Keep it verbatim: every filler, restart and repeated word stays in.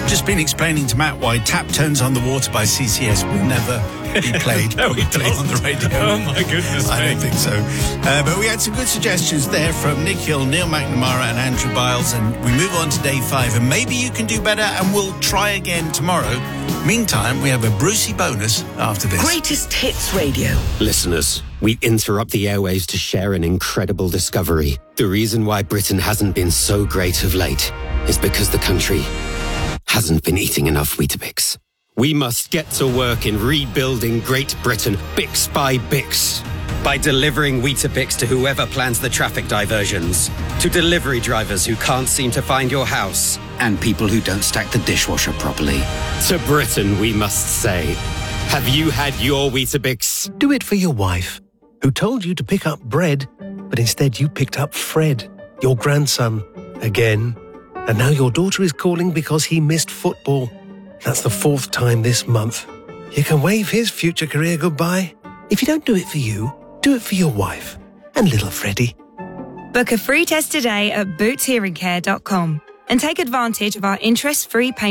just been explaining to Matt why Tap Turns on the Water by C C S will never be played no, probably on the radio. Oh, my goodness I me. don't think so. Uh, but we had some good suggestions there from Nick Hill, Neil McNamara and Andrew Biles, and we move on to day five, and maybe you can do better, and we'll try again tomorrow. Meantime, we have a Brucey bonus after this. Greatest Hits Radio. Listeners, we interrupt the airwaves to share an incredible discovery. The reason why Britain hasn't been so great of late is because the country hasn't been eating enough Weetabix. We must get to work in rebuilding Great Britain, Bix by Bix. By delivering Weetabix to whoever plans the traffic diversions, to delivery drivers who can't seem to find your house, and people who don't stack the dishwasher properly. To Britain, we must say, have you had your Weetabix? Do it for your wife, who told you to pick up bread, but instead you picked up Fred, your grandson, again. And now your daughter is calling because he missed football. That's the fourth time this month. You can wave his future career goodbye. If you don't do it for you, do it for your wife and little Freddie. Book a free test today at boots hearing care dot com and take advantage of our interest-free payment.